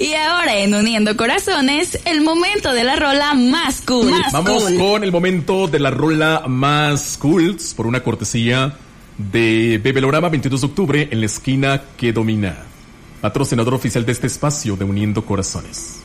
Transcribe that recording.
Y ahora en Uniendo Corazones, el momento de la rola más cool. Vamos con el momento de la rola más cool, por una cortesía de Bebelorama, 22 de octubre, en la esquina que domina. Patrocinador oficial de este espacio de Uniendo Corazones.